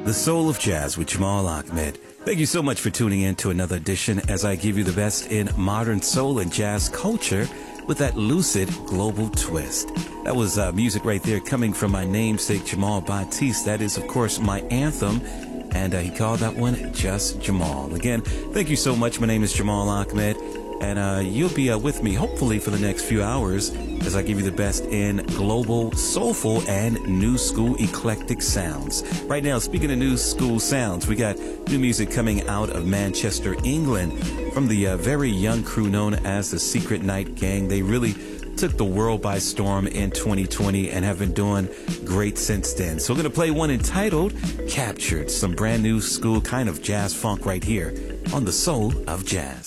The Soul of Jazz with Jamal Ahmed. Thank you so much for tuning in to another edition as I give you the best in modern soul and jazz culture with that lucid global twist. That was music right there coming from my namesake Jamal Batiste. That is, of course, my anthem. And he called that one Just Jamal. Again, thank you so much. My name is Jamal Ahmed. And you'll be with me, hopefully, for the next few hours as I give you the best in global, soulful, and new school eclectic sounds. Right now, speaking of new school sounds, we got new music coming out of Manchester, England, from the very young crew known as the Secret Night Gang. They really took the world by storm in 2020 and have been doing great since then. So we're going to play one entitled Captured, some brand new school kind of jazz funk right here on The Soul of Jazz.